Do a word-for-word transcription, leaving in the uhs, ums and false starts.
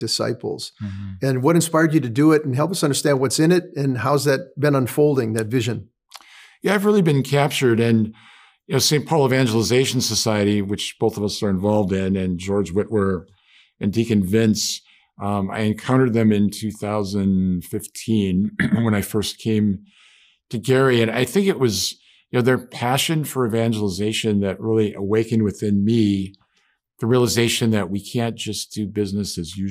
disciples. Mm-hmm. And what inspired you to do it? And help us understand what's in it and how's that been unfolding, that vision? Yeah, I've really been captured. And you know, Saint Paul Evangelization Society, which both of us are involved in, and George Whitwer and Deacon Vince, um, I encountered them in two thousand fifteen when I first came to Gary. And I think it was, you know, their passion for evangelization that really awakened within me the realization that we can't just do business as usual.